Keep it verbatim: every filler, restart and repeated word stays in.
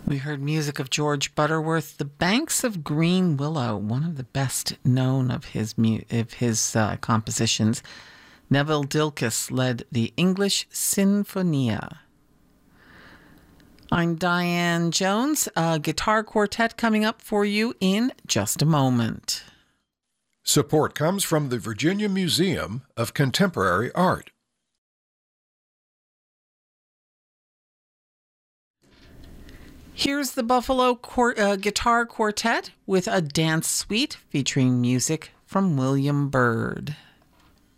We heard music of George Butterworth, "The Banks of Green Willow," one of the best known of his mu- of his uh, compositions. Neville Dilkes led the English Sinfonia. I'm Diane Jones. A guitar quartet coming up for you in just a moment. Support comes from the Virginia Museum of Contemporary Art. Here's the Buffalo Quart- uh, Guitar Quartet with a dance suite featuring music from William Byrd.